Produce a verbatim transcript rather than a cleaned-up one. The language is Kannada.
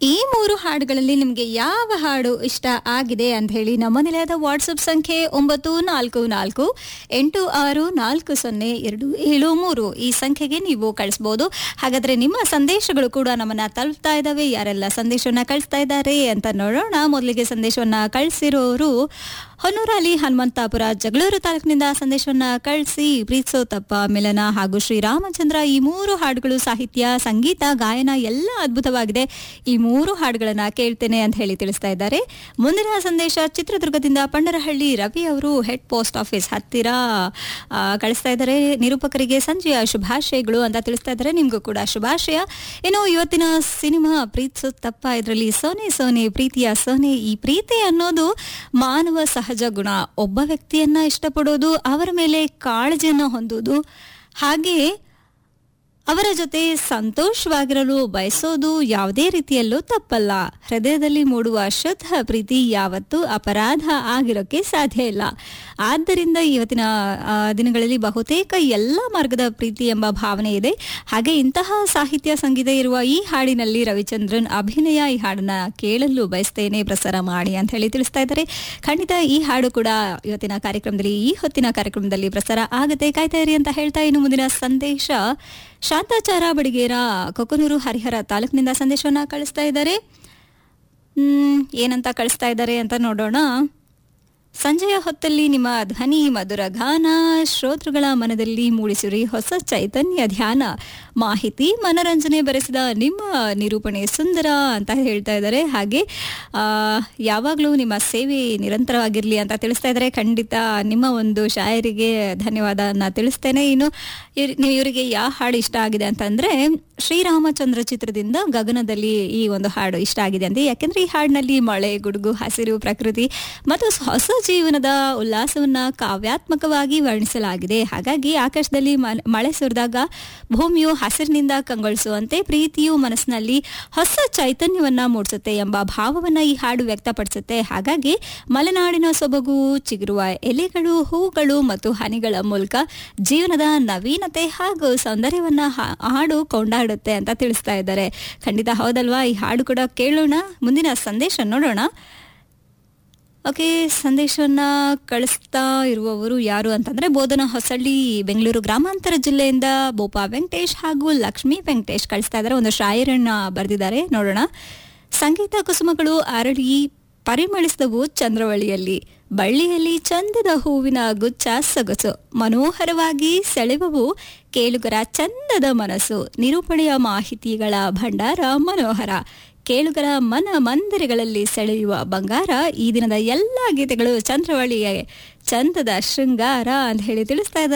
ಈ ಮೂರು ಹಾಡುಗಳಲ್ಲಿ ನಿಮಗೆ ಯಾವ ಹಾಡು ಇಷ್ಟ ಆಗಿದೆ ಅಂತ ಹೇಳಿ ನಮ್ಮ ನಿಲಯದ ವಾಟ್ಸಪ್ ಸಂಖ್ಯೆ ಒಂಬತ್ತು ನಾಲ್ಕು ನಾಲ್ಕು ಎಂಟು ಆರು ನಾಲ್ಕು ಸೊನ್ನೆ ಎರಡು ಏಳು ಮೂರು ಈ ಸಂಖ್ಯೆಗೆ ನೀವು ಕಳಿಸಬಹುದು. ಹಾಗಾದ್ರೆ ನಿಮ್ಮ ಸಂದೇಶಗಳು ಕೂಡ ನಮ್ಮನ್ನ ತಲುಪ್ತಾ ಇದ್ದಾವೆ. ಯಾರೆಲ್ಲ ಸಂದೇಶವನ್ನ ಕಳಿಸ್ತಾ ಇದ್ದಾರೆ ಅಂತ ನೋಡೋಣ. ಮೊದಲಿಗೆ ಸಂದೇಶವನ್ನ ಕಳಿಸಿರೋರು ಹೊನ್ನೂರಲ್ಲಿ ಹನುಮಂತಾಪುರ ಜಗಳೂರು ತಾಲೂಕಿನಿಂದ ಸಂದೇಶವನ್ನ ಕಳಿಸಿ ಪ್ರೀತಿಸೋ ತಪ್ಪ ಮಿಲನ ಹಾಗೂ ಶ್ರೀರಾಮಚಂದ್ರ ಈ ಮೂರು ಹಾಡುಗಳು ಸಾಹಿತ್ಯ, ಸಂಗೀತ, ಗಾಯನ ಎಲ್ಲ ಅದ್ಭುತವಾಗಿದೆ. ಈ ಮೂರು ಹಾಡುಗಳನ್ನ ಕೇಳ್ತೇನೆ ಅಂತ ಹೇಳಿ ತಿಳಿಸ್ತಾ ಇದ್ದಾರೆ. ಮುಂದಿನ ಸಂದೇಶ ಚಿತ್ರದುರ್ಗದಿಂದ ಪಂಡರಹಳ್ಳಿ ರವಿ ಅವರು ಹೆಡ್ ಪೋಸ್ಟ್ ಆಫೀಸ್ ಹತ್ತಿರ ಕಳಿಸ್ತಾ ಇದ್ದಾರೆ. ನಿರೂಪಕರಿಗೆ ಸಂಜೆಯ ಶುಭಾಶಯಗಳು ಅಂತ ತಿಳಿಸ್ತಾ ಇದ್ದಾರೆ. ನಿಮಗೂ ಕೂಡ ಶುಭಾಶಯ. ಇನ್ನು ಇವತ್ತಿನ ಸಿನಿಮಾ ಪ್ರೀತಿಸೋ ತಪ್ಪ, ಇದರಲ್ಲಿ ಸೋನೆ ಸೋನೆ ಪ್ರೀತಿಯ ಸೋನೆ. ಈ ಪ್ರೀತಿ ಅನ್ನೋದು ಮಾನವ ಸಹಜ ಗುಣ. ಒಬ್ಬ ವ್ಯಕ್ತಿಯನ್ನ ಇಷ್ಟಪಡೋದು, ಅವರ ಮೇಲೆ ಕಾಳಜಿಯನ್ನು ಹೊಂದುವುದು, ಹಾಗೆ ಅವರ ಜೊತೆ ಸಂತೋಷವಾಗಿರಲು ಬಯಸೋದು ಯಾವುದೇ ರೀತಿಯಲ್ಲೂ ತಪ್ಪಲ್ಲ. ಹೃದಯದಲ್ಲಿ ಮೂಡುವ ಶುದ್ಧ ಪ್ರೀತಿ ಯಾವತ್ತೂ ಅಪರಾಧ ಆಗಿರೋಕ್ಕೆ ಸಾಧ್ಯ ಇಲ್ಲ. ಆದ್ದರಿಂದ ಇವತ್ತಿನ ದಿನಗಳಲ್ಲಿ ಬಹುತೇಕ ಎಲ್ಲ ಮಾರ್ಗದ ಪ್ರೀತಿ ಎಂಬ ಭಾವನೆ ಇದೆ. ಹಾಗೆ ಇಂತಹ ಸಾಹಿತ್ಯ ಸಂಗೀತ ಇರುವ ಈ ಹಾಡಿನಲ್ಲಿ ರವಿಚಂದ್ರನ್ ಅಭಿನಯ, ಈ ಹಾಡನ್ನ ಕೇಳಲು ಬಯಸ್ತೇನೆ, ಪ್ರಸಾರ ಮಾಡಿ ಅಂತ ಹೇಳಿ ತಿಳಿಸ್ತಾ ಇದ್ದಾರೆ. ಖಂಡಿತ ಈ ಹಾಡು ಕೂಡ ಇವತ್ತಿನ ಕಾರ್ಯಕ್ರಮದಲ್ಲಿ, ಈ ಹೊತ್ತಿನ ಕಾರ್ಯಕ್ರಮದಲ್ಲಿ ಪ್ರಸಾರ ಆಗುತ್ತೆ. ಕಾಯ್ತಾ ಇರಿ ಅಂತ ಹೇಳ್ತಾ ಇನ್ನು ಮುಂದಿನ ಸಂದೇಶ ಶಾಂತಾಚಾರ ಬಡಿಗೇರ ಕೊಕ್ಕನೂರು ಹರಿಹರ ತಾಲೂಕಿನಿಂದ ಸಂದೇಶವನ್ನ ಕಳಿಸ್ತಾ ಇದ್ದಾರೆ. ಹ್ಮ್ ಏನಂತ ಕಳಿಸ್ತಾ ಇದ್ದಾರೆ ಅಂತ ನೋಡೋಣ. ಸಂಜೆಯ ಹೊತ್ತಲ್ಲಿ ನಿಮ್ಮ ಧ್ವನಿ ಮಧುರ ಗಾನ ಶ್ರೋತೃಗಳ ಮನದಲ್ಲಿ ಮೂಡಿಸಿರಿ ಹೊಸ ಚೈತನ್ಯ, ಧ್ಯಾನ, ಮಾಹಿತಿ, ಮನರಂಜನೆ ಬೆರೆಸಿದ ನಿಮ್ಮ ನಿರೂಪಣೆ ಸುಂದರ ಅಂತ ಹೇಳ್ತಾ ಇದ್ದಾರೆ. ಹಾಗೆ ಯಾವಾಗಲೂ ನಿಮ್ಮ ಸೇವೆ ನಿರಂತರವಾಗಿರಲಿ ಅಂತ ತಿಳಿಸ್ತಾ ಇದ್ದಾರೆ. ಖಂಡಿತ ನಿಮ್ಮ ಒಂದು ಶಾಯರಿಗೆ ಧನ್ಯವಾದನ ತಿಳಿಸ್ತೇನೆ. ಇನ್ನು ನೀವು ಇವರಿಗೆ ಯಾವ ಹಾಡು ಇಷ್ಟ ಆಗಿದೆ ಅಂತಂದ್ರೆ ಶ್ರೀರಾಮಚಂದ್ರ ಚಿತ್ರದಿಂದ ಗಗನದಲ್ಲಿ ಈ ಒಂದು ಹಾಡು ಇಷ್ಟ ಆಗಿದೆ ಅಂತ. ಯಾಕೆಂದ್ರೆ ಈ ಹಾಡಿನಲ್ಲಿ ಮಳೆ, ಗುಡುಗು, ಹಸಿರು, ಪ್ರಕೃತಿ ಮತ್ತು ಹೊಸ ಜೀವನದ ಉಲ್ಲಾಸವನ್ನ ಕಾವ್ಯಾತ್ಮಕವಾಗಿ ವರ್ಣಿಸಲಾಗಿದೆ. ಹಾಗಾಗಿ ಆಕಾಶದಲ್ಲಿ ಮಳೆ ಸುರಿದಾಗ ಭೂಮಿಯು ಹಸಿರಿನಿಂದ ಕಂಗೊಳಿಸುವಂತೆ ಪ್ರೀತಿಯು ಮನಸ್ಸಿನಲ್ಲಿ ಹೊಸ ಚೈತನ್ಯವನ್ನ ಮೂಡಿಸುತ್ತೆ ಎಂಬ ಭಾವವನ್ನ ಈ ಹಾಡು ವ್ಯಕ್ತಪಡಿಸುತ್ತೆ. ಹಾಗಾಗಿ ಮಲೆನಾಡಿನ ಸೊಬಗು, ಚಿಗುರುವ ಎಲೆಗಳು, ಹೂಗಳು ಮತ್ತು ಹನಿಗಳ ಮೂಲಕ ಜೀವನದ ನವೀನತೆ ಹಾಗೂ ಸೌಂದರ್ಯವನ್ನ ಹಾಡು ಕೊಂಡಾಡುತ್ತೆ ಅಂತ ತಿಳಿಸ್ತಾ ಇದ್ದಾರೆ. ಖಂಡಿತ ಹೌದಲ್ವಾ? ಈ ಹಾಡು ಕೂಡ ಕೇಳೋಣ. ಮುಂದಿನ ಸಂದೇಶ ನೋಡೋಣ. ಓಕೆ, ಸಂದೇಶವನ್ನ ಕಳಿಸ್ತಾ ಇರುವವರು ಯಾರು ಅಂತಂದ್ರೆ ಬೋಧನ ಹೊಸಳ್ಳಿ ಬೆಂಗಳೂರು ಗ್ರಾಮಾಂತರ ಜಿಲ್ಲೆಯಿಂದ ಬೋಪಾ ವೆಂಕಟೇಶ್ ಹಾಗೂ ಲಕ್ಷ್ಮೀ ವೆಂಕಟೇಶ್ ಕಳಿಸ್ತಾ ಇದ್ದಾರೆ. ಒಂದು ಶಾಯರನ್ನ ಬರೆದಿದ್ದಾರೆ, ನೋಡೋಣ. ಸಂಗೀತ ಕುಸುಮಗಳು ಅರಳಿ ಪರಿಮಳಿಸಿದವು ಚಂದ್ರವಳಿಯಲ್ಲಿ, ಬಳ್ಳಿಯಲ್ಲಿ ಚಂದದ ಹೂವಿನ ಗುಚ್ಛ ಸೊಗಸು, ಮನೋಹರವಾಗಿ ಸೆಳೆವವು ಕೇಳುಗರ ಚಂದದ ಮನಸ್ಸು, ನಿರೂಪಣೆಯ ಮಾಹಿತಿಗಳ ಭಂಡಾರ ಮನೋಹರ, ಕೇಳುಗರ ಮನ ಮಂದಿರಗಳಲ್ಲಿ ಸೆಳೆಯುವ ಬಂಗಾರ. ಈ ದಿನದ ಎಲ್ಲ ಗೀತೆಗಳು ಚಂದ್ರವಳಿಯ ಚಂದದ ಶೃಂಗಾರ ಅಂತ ಹೇಳಿ ತಿಳಿಸ್ತಾ ಇದ್ದಾರೆ.